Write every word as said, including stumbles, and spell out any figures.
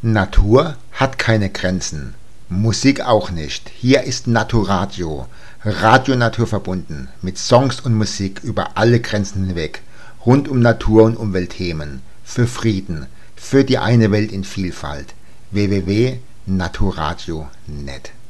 Natur hat keine Grenzen, Musik auch nicht. Hier ist Naturadio, Radio naturverbunden, mit Songs und Musik über alle Grenzen hinweg, rund um Natur- und Umweltthemen, für Frieden, für die eine Welt in Vielfalt. w w w punkt naturadio punkt net